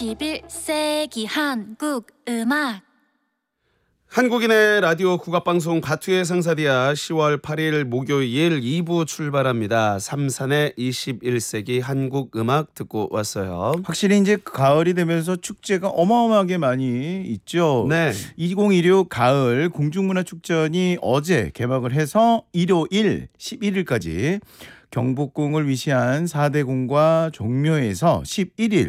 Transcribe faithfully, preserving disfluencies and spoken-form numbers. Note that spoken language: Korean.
이십일 세기 한국 음악. 한국인의 라디오 국악방송 가투의 상사디아 시월 팔일 목요일 이 부 출발합니다. 삼산의 이십일 세기 한국 음악 듣고 왔어요. 확실히 이제 가을이 되면서 축제가 어마어마하게 많이 있죠. 네. 이천이십육 가을 공중문화축전이 어제 개막을 해서 일요일 십일일까지 경복궁을 위시한 사대궁과 종묘에서 십일일